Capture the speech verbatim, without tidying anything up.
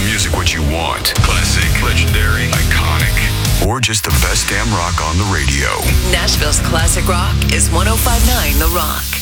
music what you want. Classic, legendary, iconic, or just the best damn rock on the radio. Nashville's classic rock is one oh five point nine The Rock.